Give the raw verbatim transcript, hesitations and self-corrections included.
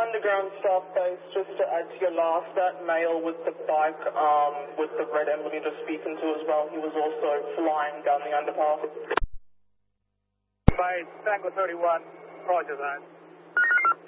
underground staff base, just to add to your last, that male with the bike, um, with the red emblem you're just speaking to as well, he was also flying down the underpass. By Tango thirty-one, roger that.